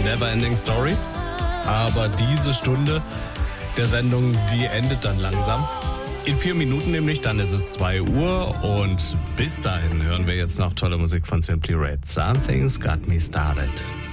Neverending Story. Aber diese Stunde der Sendung, die endet dann langsam. In 4 Minuten nämlich, dann ist es 2 Uhr und bis dahin hören wir jetzt noch tolle Musik von Simply Red. Something's Got Me Started.